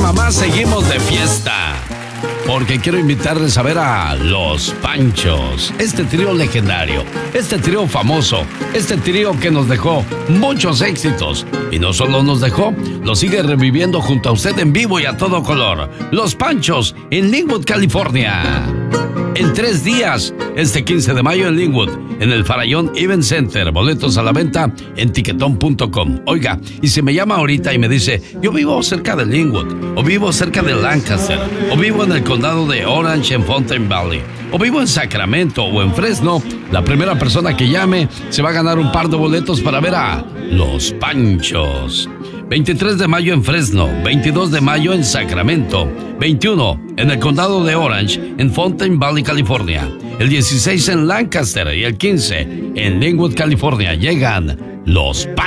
programa más seguimos de fiesta. Porque quiero invitarles a ver a Los Panchos. Este trío legendario, este trío famoso, este trío que nos dejó muchos éxitos. Y no solo nos dejó, lo sigue reviviendo junto a usted en vivo y a todo color. Los Panchos en Linwood, California. En 3 días, este 15 de mayo en Linwood, en el Farallón Event Center. Boletos a la venta en tiquetón.com. Oiga, y si me llama ahorita y me dice, yo vivo cerca de Linwood, o vivo cerca de Lancaster, o vivo en el condado de Orange en Fountain Valley, o vivo en Sacramento o en Fresno, la primera persona que llame se va a ganar un par de boletos para ver a Los Panchos. 23 de mayo en Fresno, 22 de mayo en Sacramento, 21 en el condado de Orange en Fountain Valley, California, el 16 en Lancaster y el 15 en Linwood, California. Llegan Los Panchos.